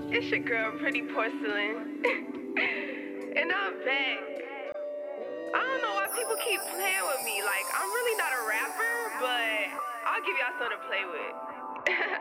It's your girl, Pretty Porcelain. And I'm back. I don't know why people keep playing with me. Like, I'm really not a rapper, but I'll give y'all something to play with.